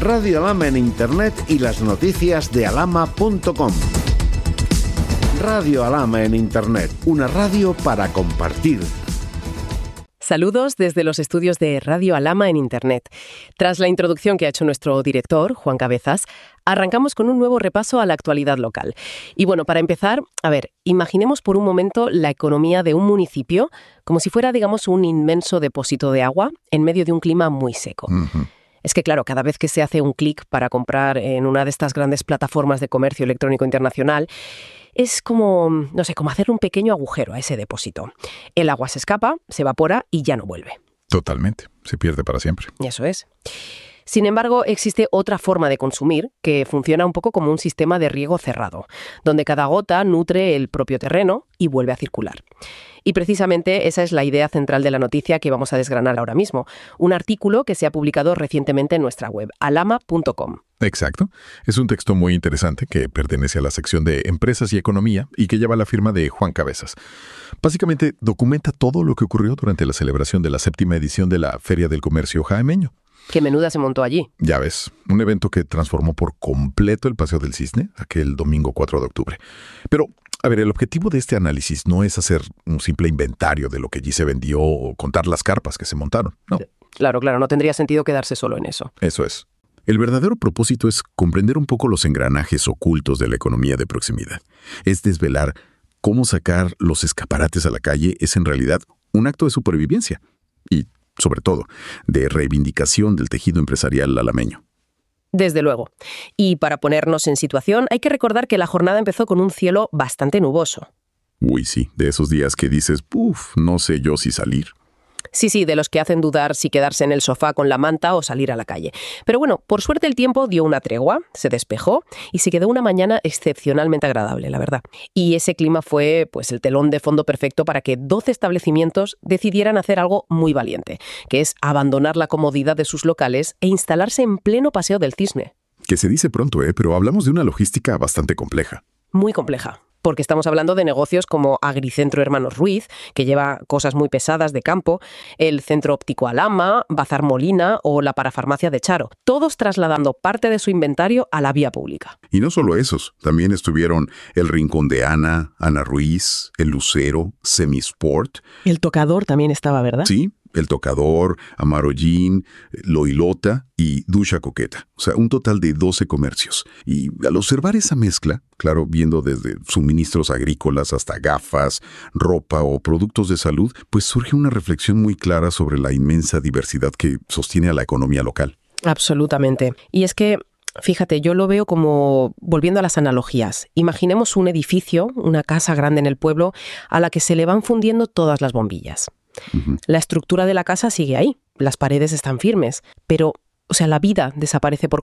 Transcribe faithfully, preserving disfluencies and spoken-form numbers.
Radio Alhama en Internet y las noticias de alhama punto com. Radio Alhama en Internet, una radio para compartir. Saludos desde los estudios de Radio Alhama en Internet. Tras la introducción que ha hecho nuestro director, Juan Cabezas, arrancamos con un nuevo repaso a la actualidad local. Y bueno, para empezar, a ver, imaginemos por un momento la economía de un municipio como si fuera, digamos, un inmenso depósito de agua en medio de un clima muy seco. Uh-huh. Es que, claro, cada vez que se hace un clic para comprar en una de estas grandes plataformas de comercio electrónico internacional, es como, no sé, como hacer un pequeño agujero a ese depósito. El agua se escapa, se evapora y ya no vuelve. Totalmente. Se pierde para siempre. Y eso es. Sin embargo, existe otra forma de consumir que funciona un poco como un sistema de riego cerrado, donde cada gota nutre el propio terreno y vuelve a circular. Y precisamente esa es la idea central de la noticia que vamos a desgranar ahora mismo. Un artículo que se ha publicado recientemente en nuestra web, alhama punto com. Exacto. Es un texto muy interesante que pertenece a la sección de Empresas y Economía y que lleva la firma de Juan Cabezas. Básicamente documenta todo lo que ocurrió durante la celebración de la séptima edición de la Feria del Comercio Jaemeño. Qué menuda se montó allí. Ya ves, un evento que transformó por completo el Paseo del Cisne, aquel domingo cuatro de octubre. Pero, a ver, el objetivo de este análisis no es hacer un simple inventario de lo que allí se vendió o contar las carpas que se montaron, no. Claro, claro, no tendría sentido quedarse solo en eso. Eso es. El verdadero propósito es comprender un poco los engranajes ocultos de la economía de proximidad. Es desvelar cómo sacar los escaparates a la calle es en realidad un acto de supervivencia y, sobre todo, de reivindicación del tejido empresarial alameño. Desde luego. Y para ponernos en situación, hay que recordar que la jornada empezó con un cielo bastante nuboso. Uy, sí, de esos días que dices, uff, no sé yo si salir. Sí, sí, de los que hacen dudar si quedarse en el sofá con la manta o salir a la calle. Pero bueno, por suerte el tiempo dio una tregua, se despejó y se quedó una mañana excepcionalmente agradable, la verdad. Y ese clima fue, pues, el telón de fondo perfecto para que doce establecimientos decidieran hacer algo muy valiente, que es abandonar la comodidad de sus locales e instalarse en pleno Paseo del Cisne. Que se dice pronto, ¿eh? Pero hablamos de una logística bastante compleja. Muy compleja. Porque estamos hablando de negocios como Agricentro Hermanos Ruiz, que lleva cosas muy pesadas de campo, el Centro Óptico Alhama, Bazar Molina o la Parafarmacia de Charo, todos trasladando parte de su inventario a la vía pública. Y no solo esos, también estuvieron el Rincón de Ana, Ana Ruiz, el Lucero, Semisport. El Tocador también estaba, ¿verdad? Sí. El Tocador, Amarollín, Loilota y Ducha Coqueta. O sea, un total de doce comercios. Y al observar esa mezcla, claro, viendo desde suministros agrícolas hasta gafas, ropa o productos de salud, pues surge una reflexión muy clara sobre la inmensa diversidad que sostiene a la economía local. Absolutamente. Y es que, fíjate, yo lo veo como, volviendo a las analogías, imaginemos un edificio, una casa grande en el pueblo, a la que se le van fundiendo todas las bombillas. Uh-huh. La estructura de la casa sigue ahí, las paredes están firmes, pero, o sea, la vida desaparece por